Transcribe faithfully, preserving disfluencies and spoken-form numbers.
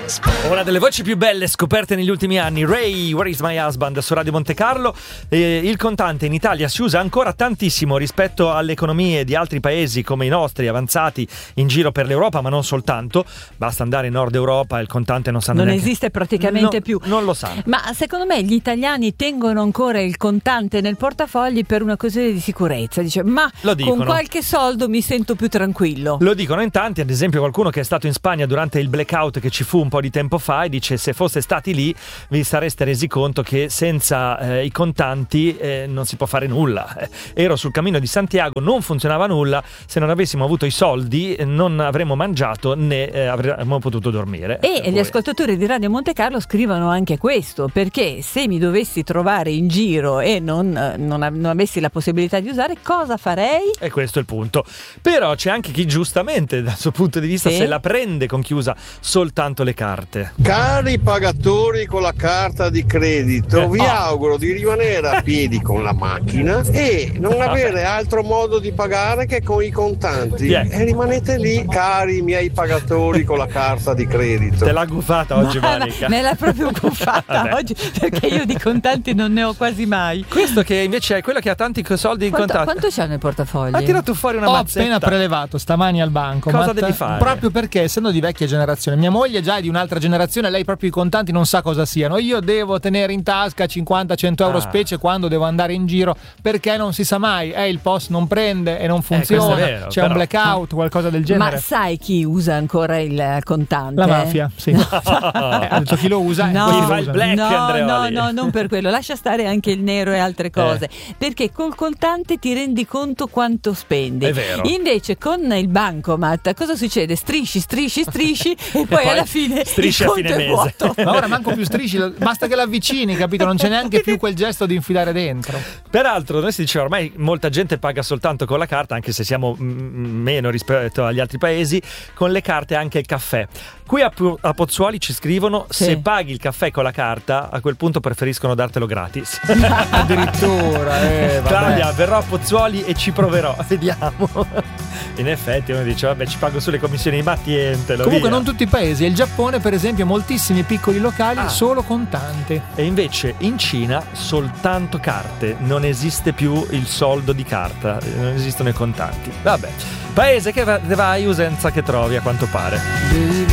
Una delle voci più belle scoperte negli ultimi anni, Ray, Where is my husband, su Radio Monte Carlo. Eh, il contante in Italia si usa ancora tantissimo rispetto alle economie di altri paesi come i nostri, avanzati in giro per l'Europa, ma non soltanto. Basta andare in Nord Europa e il contante non sanno non neanche... esiste praticamente no, più. Non lo sanno. Ma secondo me gli italiani tengono ancora il contante nel portafogli per una questione di sicurezza. Dice, ma con qualche soldo mi sento più tranquillo. Lo dicono in tanti, ad esempio qualcuno che è stato in Spagna durante il blackout che ci fu un po' di tempo fa e dice: se foste stati lì vi sareste resi conto che senza eh, i contanti eh, non si può fare nulla. Eh, ero sul cammino di Santiago, non funzionava nulla, se non avessimo avuto i soldi eh, non avremmo mangiato né eh, avremmo potuto dormire. E eh, gli ascoltatori di Radio Monte Carlo scrivono anche questo, perché se mi dovessi trovare in giro e non, non, non avessi la possibilità di usare, cosa farei? E questo è il punto. Però c'è anche chi giustamente dal suo punto di vista sì. se la prende con chi usa soltanto le carte. Cari pagatori con la carta di credito, eh, vi oh. auguro di rimanere a piedi con la macchina e non avere altro modo di pagare che con i contanti. Yeah. E rimanete lì, cari miei pagatori con la carta di credito. Te l'ha guffata oggi, ma, Monica. Me l'ha proprio guffata oggi, perché io di contanti non ne ho quasi mai. Questo che invece è quello che ha tanti soldi in quanto, contanti. Quanto c'ha nel portafoglio? Ha tirato fuori una Ho mazzetta. appena prelevato stamani al banco. Cosa devi fare? Proprio perché, essendo di vecchia generazione, mia moglie già è di un'altra generazione, lei proprio i contanti non sa cosa siano. Io devo tenere in tasca cinquanta cento euro, ah. specie quando devo andare in giro, perché non si sa mai, eh, il post non prende e non funziona, eh, vero, c'è però. un blackout, qualcosa del genere. Ma sai chi usa ancora il contante? La mafia, sì. No. eh, ha detto chi lo usa, no, chi fa lo il usa. black, no, Andreoli. no, no, non per quello. Lascia stare anche il nero e altre cose, eh. perché col contante ti rendi conto quanto spendi. È vero. Invece con il bancomat cosa succede? Strisci, strisci, strisci e poi, poi alla fine strisci il a conto fine è mese. vuoto. Ma ora manco più strisci, basta che l'avvicini, capito? Non c'è neanche più quel gesto di infilare dentro. Peraltro noi si diceva ormai molta gente paga soltanto con la carta, anche se siamo m- meno rispetto agli altri paesi, con le carte anche il caffè. Qui a, a Pozzuoli ci scrivono: sì. se paghi il caffè con la carta, a quel punto preferiscono dartelo gratis. Addirittura, eh, Claudia, verrò a Pozzuoli e ci proverò, vediamo. In effetti uno dice: vabbè, ci pago sulle commissioni, ma tientelo. Comunque via. non tutti i paesi, il Giappone per esempio, moltissimi piccoli locali ah. solo contanti. E invece in Cina soltanto carte, non esiste più il soldo di carta, non esistono i contanti. Vabbè, paese che va, vai usanza che trovi a quanto pare.